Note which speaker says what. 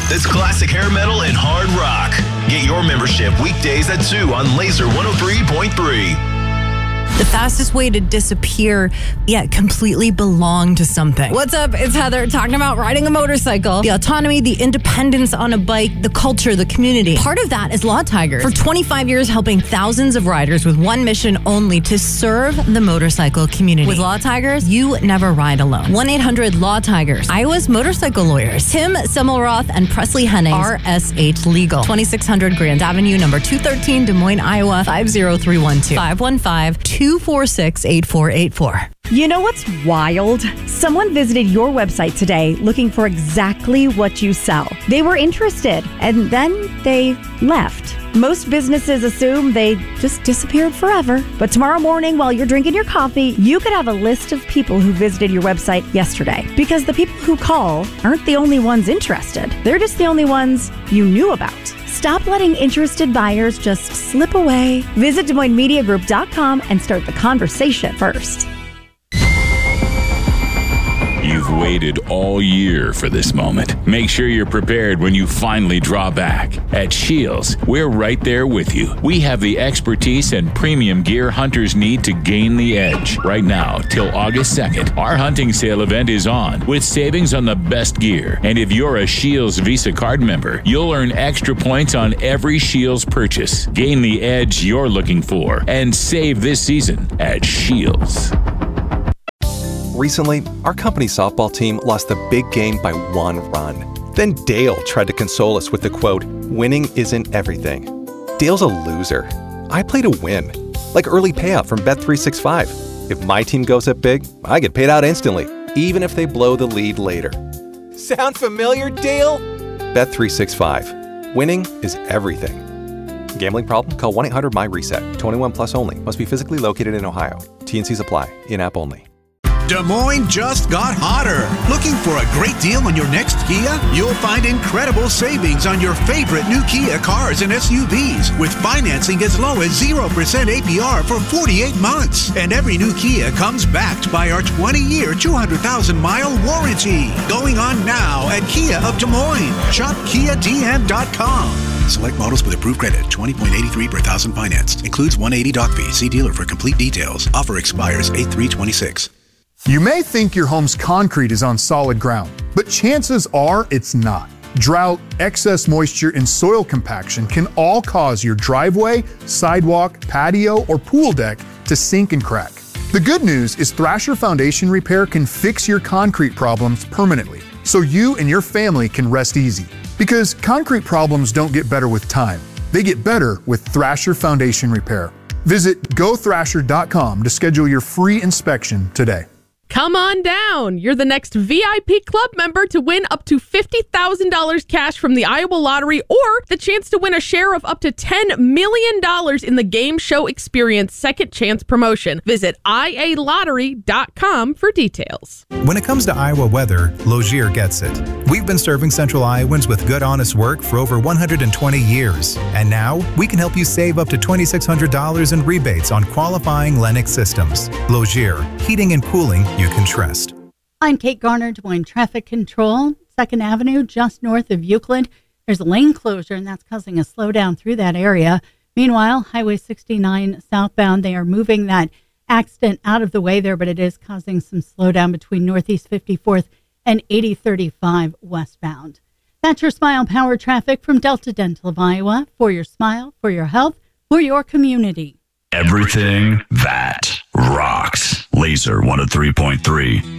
Speaker 1: that's classic hair metal and hard rock. Get your membership weekdays at 2 on Laser 103.3.
Speaker 2: The fastest way to disappear, yet completely belong to something. What's up? It's Heather talking about riding a motorcycle, the autonomy, the independence on a bike, the culture, the community. Part of that is Law Tigers. For 25 years, helping thousands of riders with one mission only, to serve the motorcycle community. With Law Tigers, you never ride alone. 1-800-LAW-TIGERS. Iowa's motorcycle lawyers, Tim Semmelroth and Presley Henning, RSH Legal. 2600 Grand Avenue, number 213, Des Moines, Iowa, 50312. 515-246-8484.
Speaker 3: You know what's wild? Someone visited your website today looking for exactly what you sell. They were interested, and then they left. Most businesses assume they just disappeared forever. But tomorrow morning, while you're drinking your coffee, you could have a list of people who visited your website yesterday. Because the people who call aren't the only ones interested. They're just the only ones you knew about. Stop letting interested buyers just slip away. Visit DesMoinesMediaGroup.com and start the conversation first.
Speaker 4: You've waited all year for this moment. Make sure you're prepared when you finally draw back. At Shields, we're right there with you. We have the expertise and premium gear hunters need to gain the edge. Right now, till August 2nd, our hunting sale event is on with savings on the best gear. And if you're a Shields Visa card member, you'll earn extra points on every Shields purchase. Gain the edge you're looking for and save this season at Shields.
Speaker 5: Recently, our company softball team lost the big game by 1 run. Then Dale tried to console us with the quote, "Winning isn't everything." Dale's a loser. I play to win, like early payout from Bet365. If my team goes up big, I get paid out instantly, even if they blow the lead later. Sound familiar, Dale? Bet365. Winning is everything. Gambling problem? Call 1-800-MY-RESET. 21 plus only. Must be physically located in Ohio. T&Cs apply. In-app only.
Speaker 6: Des Moines just got hotter. Looking for a great deal on your next Kia? You'll find incredible savings on your favorite new Kia cars and SUVs with financing as low as 0% APR for 48 months. And every new Kia comes backed by our 20-year, 200,000-mile warranty. Going on now at Kia of Des Moines. Shop KiaDM.com. Select models with approved credit, 20.83 per thousand financed. Includes 180 doc fee. See dealer for complete details. Offer expires 8/3/26.
Speaker 7: You may think your home's concrete is on solid ground, but chances are it's not. Drought, excess moisture, and soil compaction can all cause your driveway, sidewalk, patio, or pool deck to sink and crack. The good news is Thrasher Foundation Repair can fix your concrete problems permanently, so you and your family can rest easy. Because concrete problems don't get better with time. They get better with Thrasher Foundation Repair. Visit GoThrasher.com to schedule your free inspection today.
Speaker 8: Come on down. You're the next VIP club member to win up to $50,000 cash from the Iowa Lottery or the chance to win a share of up to $10 million in the Game Show Experience Second Chance promotion. Visit IALottery.com for details.
Speaker 9: When it comes to Iowa weather, Logier gets it. We've been serving Central Iowans with good, honest work for over 120 years. And now we can help you save up to $2,600 in rebates on qualifying Lennox systems. Logier, heating and cooling you can trust.
Speaker 10: I'm Kate Garner, Des Moines Traffic Control, 2nd Avenue, just north of Euclid. There's a lane closure, and that's causing a slowdown through that area. Meanwhile, Highway 69 southbound, they are moving that accident out of the way there, but it is causing some slowdown between Northeast 54th and 8035 westbound. That's your Smile Power traffic from Delta Dental of Iowa. For your smile, for your health, for your community.
Speaker 11: Everything that rocks. Laser 103.3.